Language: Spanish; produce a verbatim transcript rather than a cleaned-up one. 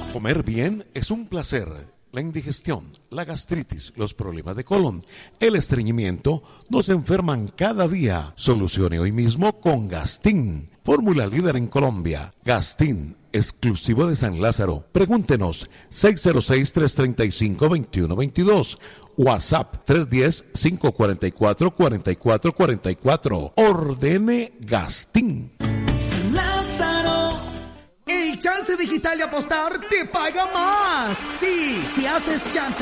Comer bien es un placer. La indigestión, la gastritis, los problemas de colon, el estreñimiento nos enferman cada día. Solucione hoy mismo con Gastin. Fórmula líder en Colombia. Gastin, exclusivo de San Lázaro. Pregúntenos seis cero seis, tres tres cinco, dos uno dos dos. WhatsApp tres uno cero, cinco cuatro cuatro, cuatro cuatro cuatro cuatro. Ordene Gastin. San Lázaro. El Chance Digital de apostar te paga más. Sí, si haces Chance